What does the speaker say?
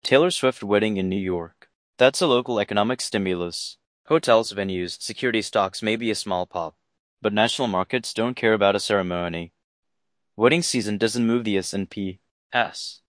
Taylor Swift wedding in New York. That's a local economic stimulus. Hotels, venues, security stocks may be a small pop, but national markets don't care about a ceremony. Wedding season doesn't move the S&P.